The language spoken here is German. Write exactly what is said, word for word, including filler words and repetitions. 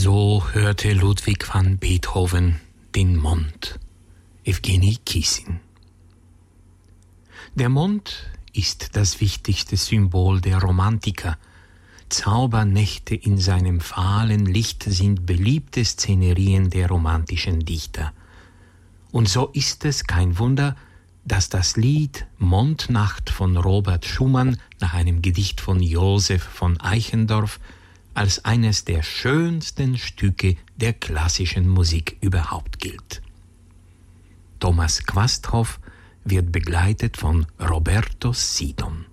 So hörte Ludwig van Beethoven den Mond. Evgeny Kissin. Der Mond ist das wichtigste Symbol der Romantiker. Zaubernächte in seinem fahlen Licht sind beliebte Szenerien der romantischen Dichter. Und so ist es kein Wunder, dass das Lied Mondnacht von Robert Schumann nach einem Gedicht von Joseph von Eichendorff als eines der schönsten Stücke der klassischen Musik überhaupt gilt. Thomas Quasthoff wird begleitet von Roberto Sidon.